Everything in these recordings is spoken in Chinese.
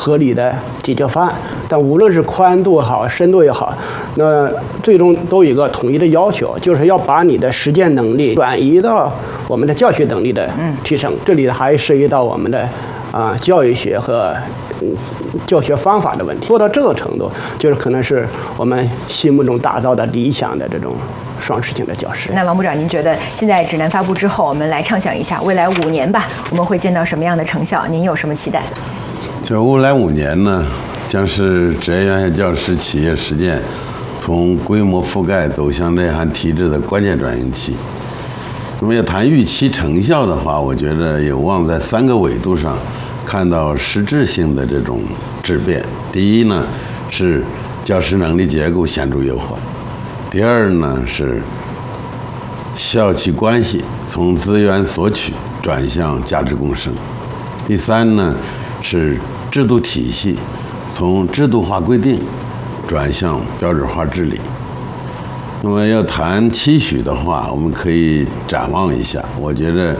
合理的解决方案。但无论是宽度也好，深度也好，那最终都有一个统一的要求，就是要把你的实践能力转移到我们的教学能力的提升。这里还涉及到我们的教育学和教学方法的问题。做到这个程度，就是可能是我们心目中打造的理想的这种双实性的教师。 那王部长，您觉得现在指南发布之后，我们来畅想一下未来5年吧，我们会见到什么样的成效？您有什么期待？ 就未来5年呢，将是职业院校教师企业实践从规模覆盖走向内涵提质的关键转型期。那么要谈预期成效的话，我觉得有望在3个维度上看到实质性的这种质变。第一呢，是教师能力结构显著优化；第二呢，是校企关系从资源索取转向价值共生；第三呢，是制度体系从制度化规定转向标准化治理。那么要谈期许的话，我们可以展望一下。我觉得，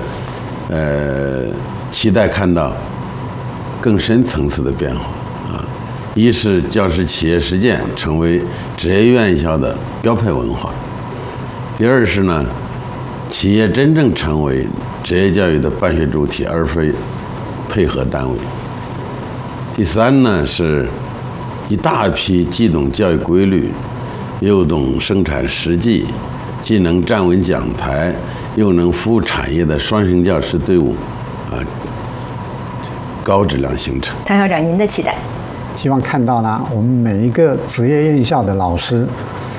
期待看到更深层次的变化啊。一是教师企业实践成为职业院校的标配文化；第二是呢，企业真正成为职业教育的办学主体，而非配合单位；第三呢，是一大批既懂教育规律又懂生产实际，既能站稳讲台又能服务产业的双生教师队伍高质量形成。 唐校长，您的期待？ 希望看到呢，我们每一个职业院校的老师，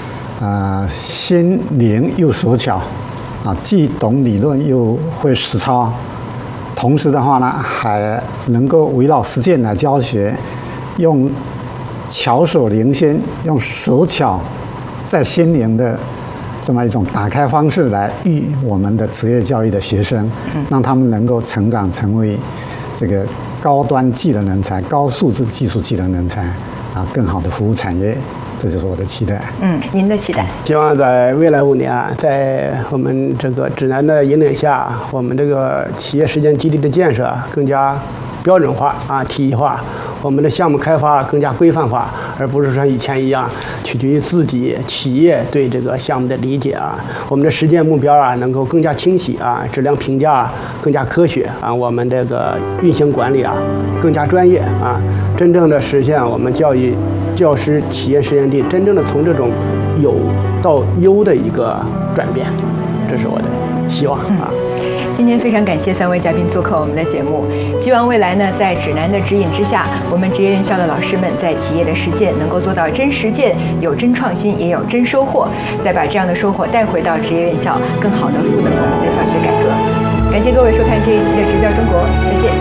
心灵又手巧，既懂理论又会实操，同时的话呢，还能够围绕实践来教学，用巧手领先，用手巧在心灵的这么一种打开方式来育我们的职业教育的学生，让他们能够成长成为这个高端技能人才、高素质技术技能人才，更好的服务产业。这就是我的期待。 您的期待？ 希望在未来5年，在我们这个指南的引领下，我们这个企业实践基地的建设更加标准化体系化，我们的项目开发更加规范化，而不是像以前一样取决于自己企业对这个项目的理解我们的实践目标能够更加清晰质量评价更加科学我们这个运行管理更加专业真正的实现我们教师企业实验地真正的从这种有到优的一个转变，这是我的希望今天非常感谢3位嘉宾做客我们的节目，希望未来呢，在指南的指引之下，我们职业院校的老师们在企业的实践能够做到真实践，有真创新，也有真收获，再把这样的收获带回到职业院校，更好的赋能我们的教学改革。感谢各位收看这一期的《职教中国》，再见。